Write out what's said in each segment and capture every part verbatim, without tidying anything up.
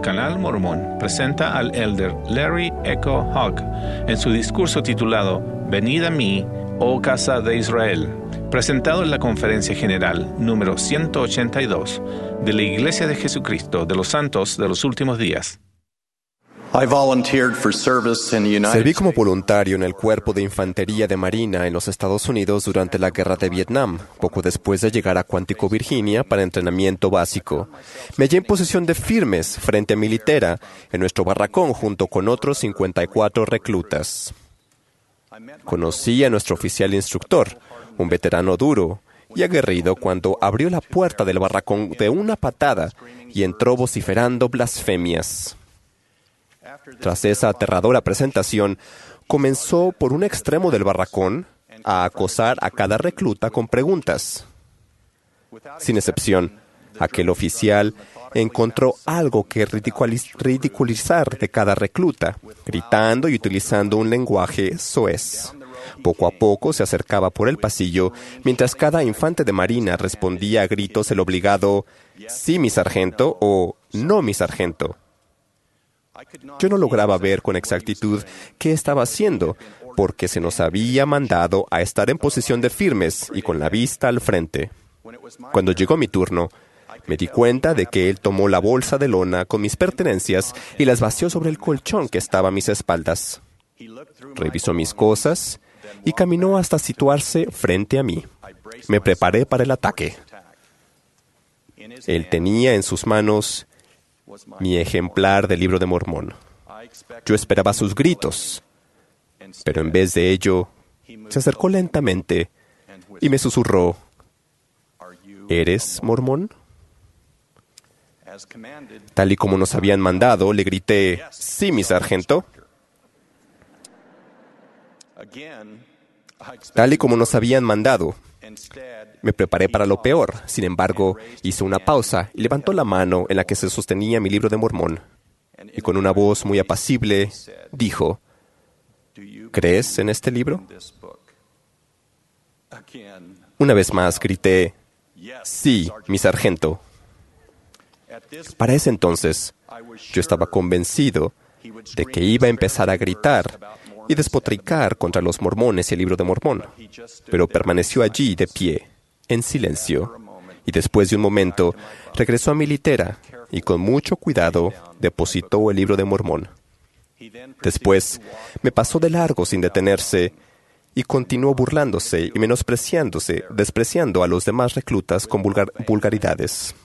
Canal Mormón presenta al elder Larry Echo Hogg en su discurso titulado Venid a mí, oh casa de Israel, presentado en la Conferencia General número ciento ochenta y dos de la Iglesia de Jesucristo de los Santos de los Últimos Días. Serví como voluntario en el Cuerpo de Infantería de Marina en los Estados Unidos durante la Guerra de Vietnam, poco después de llegar a Quantico, Virginia, para entrenamiento básico. Me hallé en posición de firmes frente a mi litera, en nuestro barracón, junto con otros cincuenta y cuatro reclutas. Conocí a nuestro oficial instructor, un veterano duro y aguerrido, cuando abrió la puerta del barracón de una patada y entró vociferando blasfemias. Tras esa aterradora presentación, comenzó por un extremo del barracón a acosar a cada recluta con preguntas. Sin excepción, aquel oficial encontró algo que ridiculiz- ridiculizar de cada recluta, gritando y utilizando un lenguaje soez. Poco a poco se acercaba por el pasillo, mientras cada infante de marina respondía a gritos el obligado «Sí, mi sargento» o «No, mi sargento». Yo no lograba ver con exactitud qué estaba haciendo, porque se nos había mandado a estar en posición de firmes y con la vista al frente. Cuando llegó mi turno, me di cuenta de que él tomó la bolsa de lona con mis pertenencias y las vació sobre el colchón que estaba a mis espaldas. Revisó mis cosas y caminó hasta situarse frente a mí. Me preparé para el ataque. Él tenía en sus manos mi ejemplar del Libro de Mormón. Yo esperaba sus gritos, pero en vez de ello, se acercó lentamente y me susurró, ¿eres mormón? Tal y como nos habían mandado, le grité, «Sí, mi sargento». Tal y como nos habían mandado, me preparé para lo peor. Sin embargo, hizo una pausa y levantó la mano en la que se sostenía mi Libro de Mormón. Y con una voz muy apacible, dijo, ¿crees en este libro? Una vez más grité, «Sí, mi sargento». Para ese entonces, yo estaba convencido de que iba a empezar a gritar y despotricar contra los mormones y el Libro de Mormón, pero permaneció allí de pie, en silencio, y después de un momento regresó a mi litera y con mucho cuidado depositó el Libro de Mormón. Después me pasó de largo sin detenerse y continuó burlándose y menospreciándose, despreciando a los demás reclutas con vulgar- vulgaridades.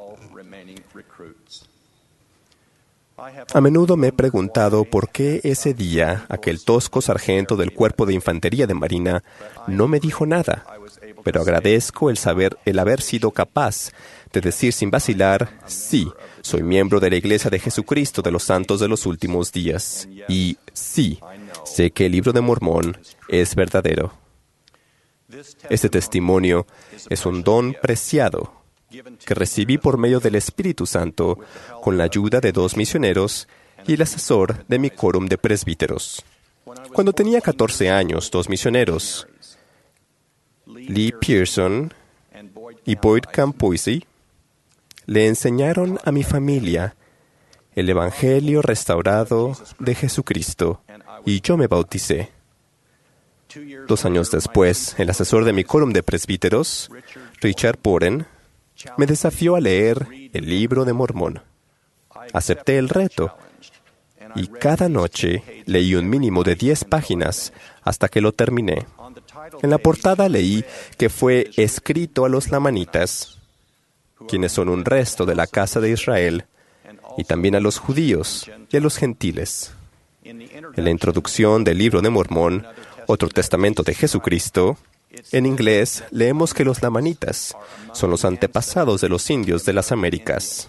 A menudo me he preguntado por qué ese día aquel tosco sargento del Cuerpo de Infantería de Marina no me dijo nada, pero agradezco el saber, el haber sido capaz de decir sin vacilar, sí, soy miembro de la Iglesia de Jesucristo de los Santos de los Últimos Días, y sí, sé que el Libro de Mormón es verdadero. Este testimonio es un don preciado que recibí por medio del Espíritu Santo con la ayuda de dos misioneros y el asesor de mi quórum de presbíteros. Cuando tenía catorce años, dos misioneros, Lee Pearson y Boyd Campoisey, le enseñaron a mi familia el Evangelio restaurado de Jesucristo y yo me bauticé. Dos años después, el asesor de mi quórum de presbíteros, Richard Boren, me desafió a leer el Libro de Mormón. Acepté el reto y cada noche leí un mínimo de diez páginas hasta que lo terminé. En la portada leí que fue escrito a los lamanitas, quienes son un resto de la casa de Israel, y también a los judíos y a los gentiles. En la introducción del Libro de Mormón, otro testamento de Jesucristo, en inglés leemos que los lamanitas son los antepasados de los indios de las Américas.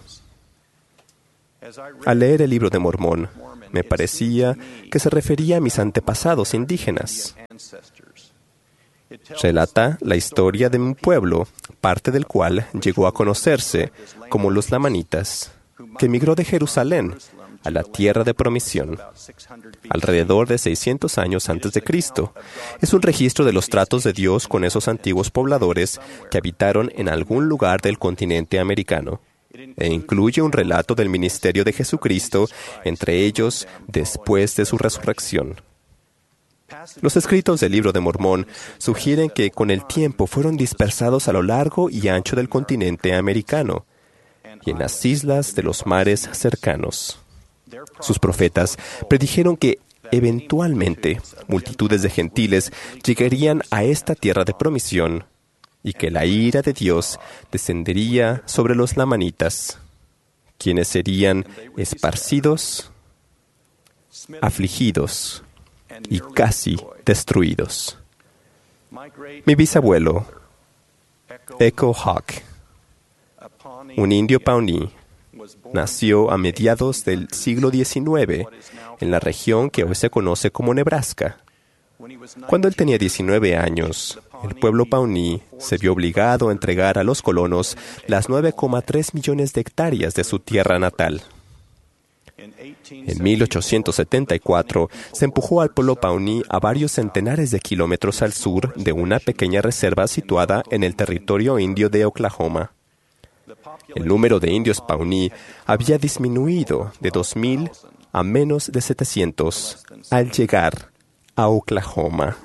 Al leer el Libro de Mormón, me parecía que se refería a mis antepasados indígenas. Relata la historia de un pueblo, parte del cual llegó a conocerse como los lamanitas, que emigró de Jerusalén a la tierra de promisión, alrededor de seiscientos años antes de Cristo. Es un registro de los tratos de Dios con esos antiguos pobladores que habitaron en algún lugar del continente americano. e incluye un relato del ministerio de Jesucristo, entre ellos después de su resurrección. Los escritos del Libro de Mormón sugieren que con el tiempo fueron dispersados a lo largo y ancho del continente americano y en las islas de los mares cercanos. Sus profetas predijeron que eventualmente multitudes de gentiles llegarían a esta tierra de promisión y que la ira de Dios descendería sobre los lamanitas, quienes serían esparcidos, afligidos y casi destruidos. Mi bisabuelo, Echo Hawk, un indio Pawnee, nació a mediados del siglo diecinueve en la región que hoy se conoce como Nebraska. Cuando él tenía diecinueve años, el pueblo Pawnee se vio obligado a entregar a los colonos las nueve coma tres millones de hectáreas de su tierra natal. En mil ochocientos setenta y cuatro se empujó al pueblo Pawnee a varios centenares de kilómetros al sur de una pequeña reserva situada en el territorio indio de Oklahoma. El número de indios Pawnee había disminuido de dos mil a menos de setecientos al llegar a Oklahoma.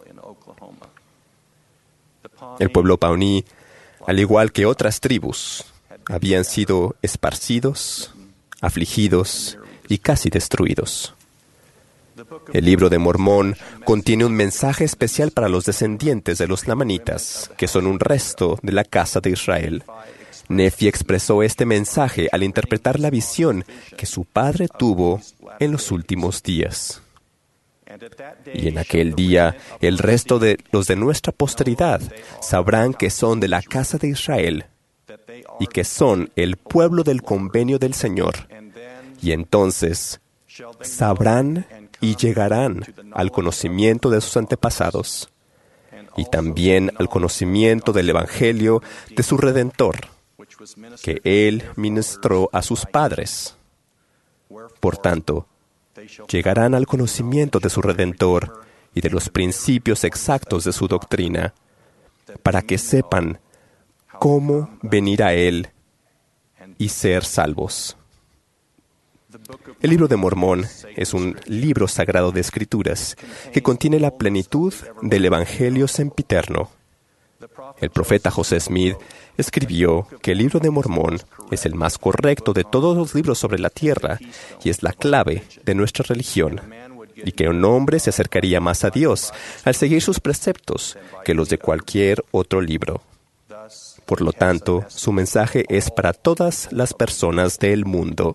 El pueblo Pawnee, al igual que otras tribus, habían sido esparcidos, afligidos y casi destruidos. El Libro de Mormón contiene un mensaje especial para los descendientes de los lamanitas, que son un resto de la casa de Israel. Nefi expresó este mensaje al interpretar la visión que su padre tuvo en los últimos días. Y en aquel día, el resto de los de nuestra posteridad sabrán que son de la casa de Israel y que son el pueblo del convenio del Señor. Y entonces sabrán y llegarán al conocimiento de sus antepasados y también al conocimiento del Evangelio de su Redentor, que Él ministró a sus padres. Por tanto, llegarán al conocimiento de su Redentor y de los principios exactos de su doctrina, para que sepan cómo venir a Él y ser salvos. El Libro de Mormón es un libro sagrado de Escrituras que contiene la plenitud del Evangelio sempiterno. El profeta José Smith escribió que el Libro de Mormón es el más correcto de todos los libros sobre la tierra y es la clave de nuestra religión, y que un hombre se acercaría más a Dios al seguir sus preceptos que los de cualquier otro libro. Por lo tanto, su mensaje es para todas las personas del mundo.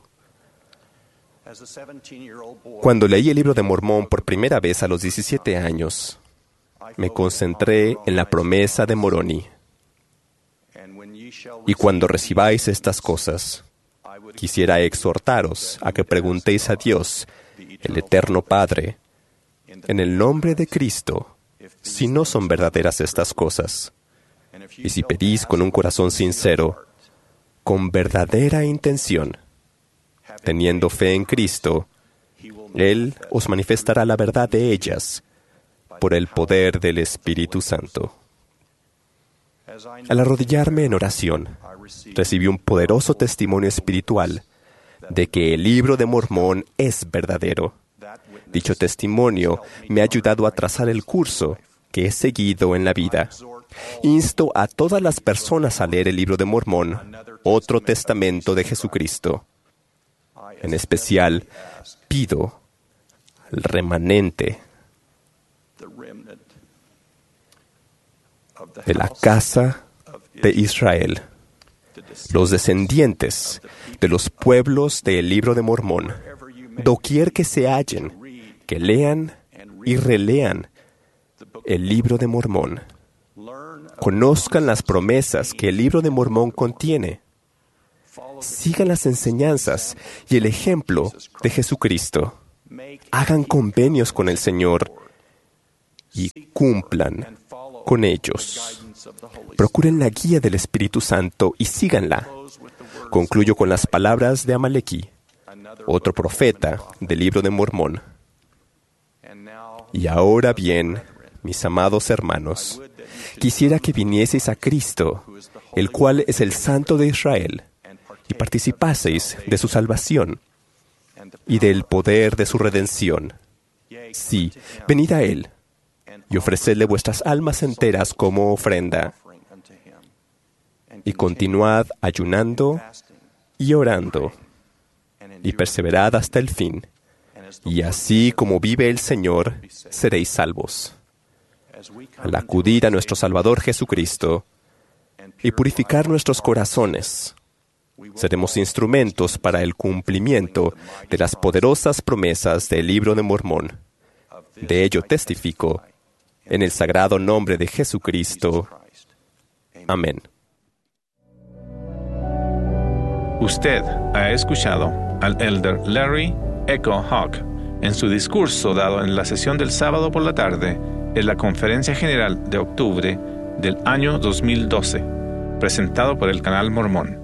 Cuando leí el Libro de Mormón por primera vez a los diecisiete años, me concentré en la promesa de Moroni. Y cuando recibáis estas cosas, quisiera exhortaros a que preguntéis a Dios, el Eterno Padre, en el nombre de Cristo, si no son verdaderas estas cosas. Y si pedís con un corazón sincero, con verdadera intención, teniendo fe en Cristo, Él os manifestará la verdad de ellas por el poder del Espíritu Santo. Al arrodillarme en oración, recibí un poderoso testimonio espiritual de que el Libro de Mormón es verdadero. Dicho testimonio me ha ayudado a trazar el curso que he seguido en la vida. Insto a todas las personas a leer el Libro de Mormón, otro testamento de Jesucristo. En especial, pido al remanente de la casa de Israel, los descendientes de los pueblos del Libro de Mormón, doquier que se hallen, que lean y relean el Libro de Mormón, conozcan las promesas que el Libro de Mormón contiene, sigan las enseñanzas y el ejemplo de Jesucristo, hagan convenios con el Señor y cumplan con ellos. Procuren la guía del Espíritu Santo y síganla. Concluyo con las palabras de Amalequí, otro profeta del Libro de Mormón. Y ahora bien, mis amados hermanos, quisiera que vinieseis a Cristo, el cual es el Santo de Israel, y participaseis de su salvación y del poder de su redención. Sí, venid a Él y ofrecedle vuestras almas enteras como ofrenda, y continuad ayunando y orando, y perseverad hasta el fin, y así como vive el Señor, seréis salvos. Al acudir a nuestro Salvador Jesucristo y purificar nuestros corazones, seremos instrumentos para el cumplimiento de las poderosas promesas del Libro de Mormón. De ello testifico, en el sagrado nombre de Jesucristo. Amén. Usted ha escuchado al elder Larry Echo Hawk en su discurso dado en la sesión del sábado por la tarde en la Conferencia General de octubre del año dos mil doce, presentado por el Canal Mormón.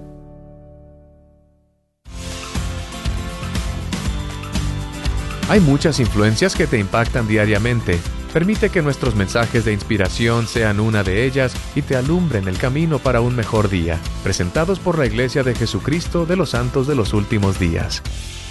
Hay muchas influencias que te impactan diariamente. Permite que nuestros mensajes de inspiración sean una de ellas y te alumbren el camino para un mejor día. Presentados por la Iglesia de Jesucristo de los Santos de los Últimos Días.